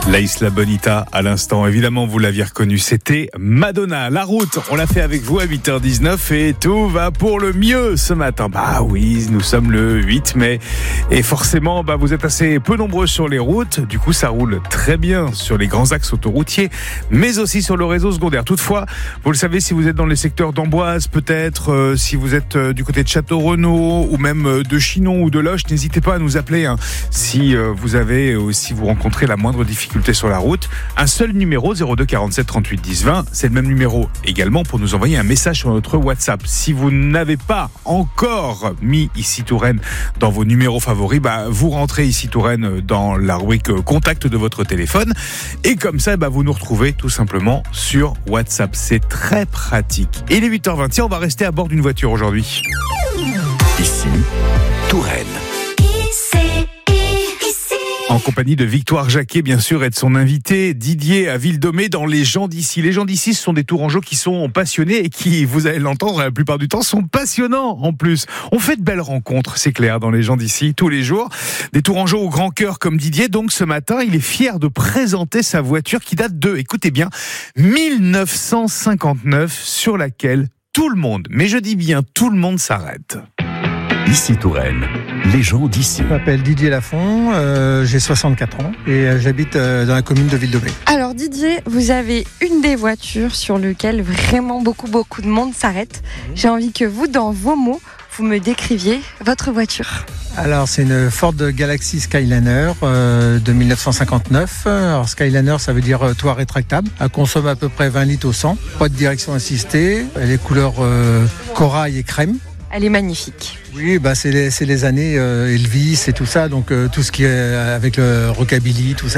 La Isla Bonita à l'instant, évidemment vous l'aviez reconnu, c'était Madonna. La route, on l'a fait avec vous à 8h19 et tout va pour le mieux ce matin. Bah oui, nous sommes le 8 mai et forcément vous êtes assez peu nombreux sur les routes. Du coup ça roule très bien sur les grands axes autoroutiers mais aussi sur le réseau secondaire. Toutefois, vous le savez, si vous êtes dans les secteurs d'Amboise peut-être, si vous êtes du côté de Château-Renaud ou même de Chinon ou de Loches, n'hésitez pas à nous appeler si vous avez ou si vous rencontrez la moindre difficulté sur la route. Un seul numéro, 02 47 38 10 20. C'est le même numéro également pour nous envoyer un message sur notre WhatsApp. Si vous n'avez pas encore mis Ici Touraine dans vos numéros favoris, vous rentrez Ici Touraine dans la rubrique contact de votre téléphone et comme ça vous nous retrouvez tout simplement sur WhatsApp. C'est très pratique. Et il est 8h20. Tiens, on va rester à bord d'une voiture aujourd'hui. Ici Touraine. En compagnie de Victoire Jacquet, bien sûr, et de son invité Didier à Ville-Domée dans Les gens d'ici. Les gens d'ici, ce sont des Tourangeaux qui sont passionnés et qui, vous allez l'entendre, la plupart du temps, sont passionnants en plus. On fait de belles rencontres, c'est clair, dans Les gens d'ici, tous les jours. Des Tourangeaux au grand cœur comme Didier. Donc ce matin, il est fier de présenter sa voiture qui date de, écoutez bien, 1959, sur laquelle tout le monde, mais je dis bien tout le monde s'arrête. Ici Touraine, les gens d'ici. Je m'appelle Didier Lafont, j'ai 64 ans et j'habite dans la commune de Ville-Domée. Alors Didier, vous avez une des voitures sur lesquelles vraiment beaucoup de monde s'arrête. J'ai envie que vous, dans vos mots, vous me décriviez votre voiture. Alors c'est une Ford Galaxy Skyliner de 1959. Alors Skyliner, ça veut dire toit rétractable. Elle consomme à peu près 20 litres au 100. Pas de direction assistée. Elle est couleur corail et crème. Elle est magnifique. Oui, c'est les années Elvis et tout ça, donc tout ce qui est avec le rockabilly, tout ça.